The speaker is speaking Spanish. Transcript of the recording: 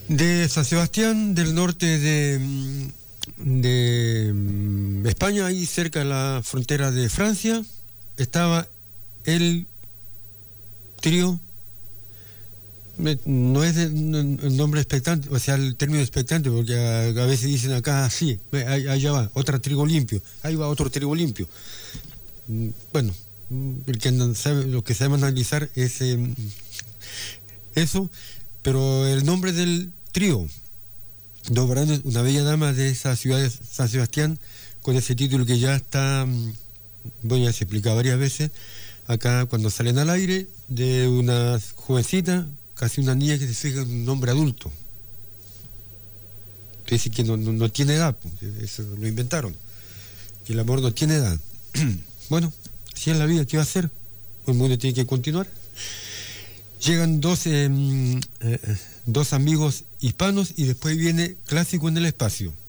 De San Sebastián, del norte de España, ahí cerca de la frontera de Francia, estaba el trío. No es el nombre expectante, o sea, el término expectante, porque a veces dicen acá así, allá va, otra trigo limpio, ahí va otro trigo limpio. Bueno, el que sabe, lo que sabemos analizar es eso, pero el nombre del trío, Dos Varones, una bella dama de esa ciudad de San Sebastián, con ese título que ya está, bueno, ya se explica varias veces, acá cuando salen al aire, de una jovencita, casi una niña que se fija en un hombre adulto. Es decir, que no tiene edad, pues, eso lo inventaron, que el amor no tiene edad. Bueno, así es la vida, ¿qué va a hacer? El mundo tiene que continuar. Llegan dos amigos hispanos y después viene Clásico en el Espacio.